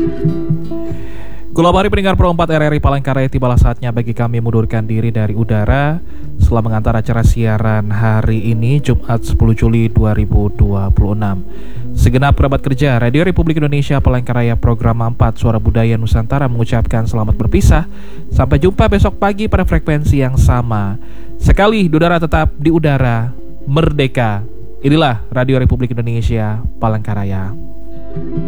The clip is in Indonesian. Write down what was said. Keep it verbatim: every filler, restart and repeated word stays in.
Kulabari pendengar Pro empat R R I Palangkaraya, tibalah saatnya bagi kami mundurkan diri dari udara setelah mengantar acara siaran hari ini Jumat sepuluh Juli dua ribu dua puluh enam. Segenap kerabat kerja Radio Republik Indonesia Palangkaraya Program empat Suara Budaya Nusantara mengucapkan selamat berpisah. Sampai jumpa besok pagi pada frekuensi yang sama. Sekali udara tetap di udara, merdeka. Inilah Radio Republik Indonesia Palangkaraya.